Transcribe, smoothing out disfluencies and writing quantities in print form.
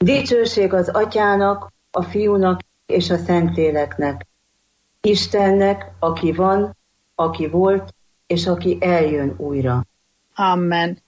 Dicsőség az Atyának, a Fiúnak és a Szentléleknek, Istennek, aki van, aki volt, és aki eljön újra. Amen.